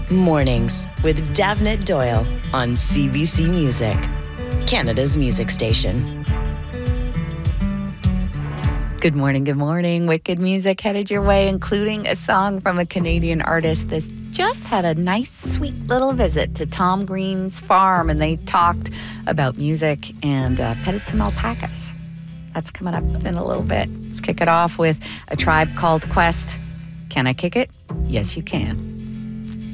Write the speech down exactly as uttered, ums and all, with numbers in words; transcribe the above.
Mornings with Davnit Doyle on C B C Music, Canada's music station. Good morning, good morning. Wicked music headed your way, including a song from a Canadian artist that just had a nice, sweet little visit to Tom Green's farm, and they talked about music and uh, petted some alpacas. That's coming up in a little bit. Let's kick it off with A Tribe Called Quest. Can I kick it? Yes, you can.